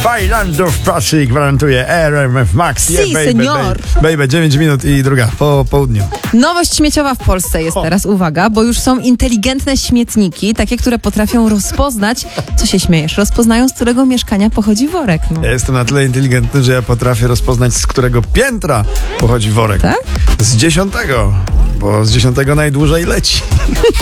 Fajlandów w pracy gwarantuje RMF Max. Si, senior. Baby, 9 minut i druga po południu. Nowość śmieciowa w Polsce jest teraz, uwaga, bo już są inteligentne śmietniki, takie, które potrafią rozpoznać, co się śmiejesz, rozpoznają, z którego mieszkania pochodzi worek. No. Ja jestem na tyle inteligentny, że ja potrafię rozpoznać, z którego piętra pochodzi worek. Tak? Z 10, bo z 10 najdłużej leci.